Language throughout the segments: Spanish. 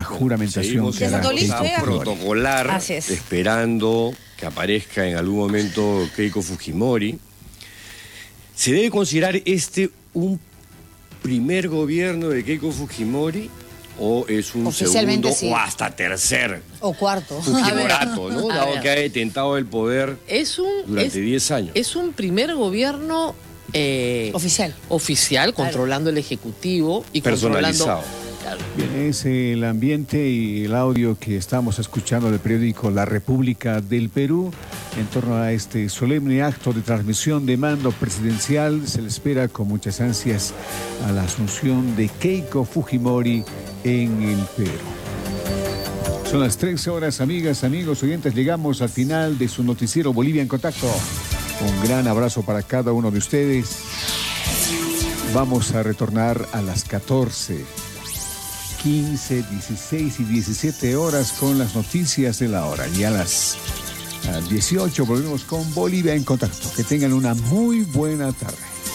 juramentación que hará Keiko protocolar, esperando que aparezca en algún momento Keiko Fujimori. ¿Se debe considerar un primer gobierno de Keiko Fujimori o es un segundo o hasta tercer o cuarto Fujimorato, ¿no? Dado que ha detentado el poder durante 10 años? Es un primer gobierno oficial, controlando el Ejecutivo y personalizado. Bien, es el ambiente y el audio que estamos escuchando del periódico La República del Perú en torno a este solemne acto de transmisión de mando presidencial. Se le espera con muchas ansias a la asunción de Keiko Fujimori en el Perú. Son las 13 horas, amigas, amigos, oyentes. Llegamos al final de su noticiero Bolivia en Contacto. Un gran abrazo para cada uno de ustedes. Vamos a retornar a las 14, 15, 16 y 17 horas con las noticias de la hora. Y a las 18 volvemos con Bolivia en Contacto. Que tengan una muy buena tarde.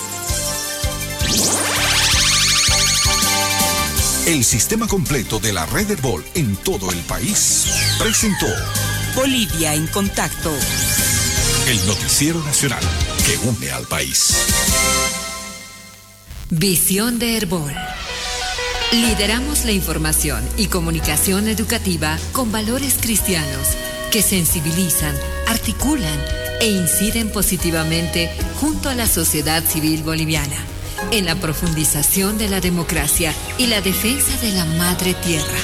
El sistema completo de la red Herbol en todo el país presentó Bolivia en Contacto, el noticiero nacional que une al país. Visión de Herbol. Lideramos la información y comunicación educativa con valores cristianos que sensibilizan, articulan e inciden positivamente junto a la sociedad civil boliviana en la profundización de la democracia y la defensa de la madre tierra.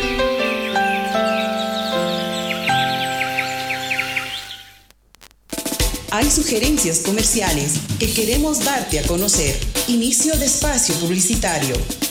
Hay sugerencias comerciales que queremos darte a conocer. Inicio de espacio publicitario.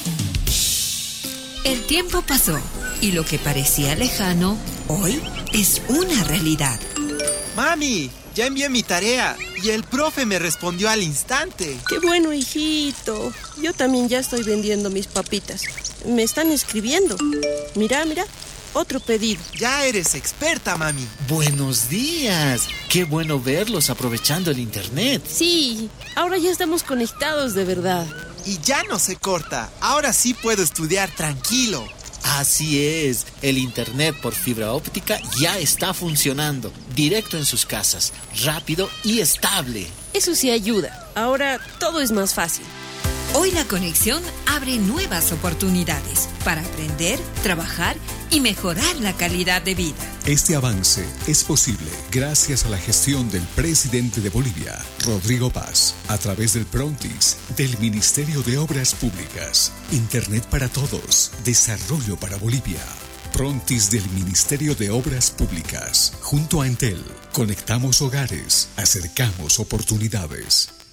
El tiempo pasó y lo que parecía lejano, hoy es una realidad. Mami, ya envié mi tarea y el profe me respondió al instante. ¡Qué bueno, hijito! Yo también ya estoy vendiendo mis papitas. Me están escribiendo. Mira, otro pedido. Ya eres experta, mami. Buenos días. Qué bueno verlos aprovechando el internet. Sí, ahora ya estamos conectados de verdad. Y ya no se corta. Ahora sí puedo estudiar tranquilo. Así es, el internet por fibra óptica ya está funcionando, directo en sus casas, rápido y estable. Eso sí ayuda, ahora todo es más fácil. Hoy la conexión abre nuevas oportunidades para aprender, trabajar y mejorar la calidad de vida. Este avance es posible gracias a la gestión del presidente de Bolivia, Rodrigo Paz, a través del Prontis, del Ministerio de Obras Públicas. Internet para todos, desarrollo para Bolivia. Prontis del Ministerio de Obras Públicas. Junto a Entel, conectamos hogares, acercamos oportunidades.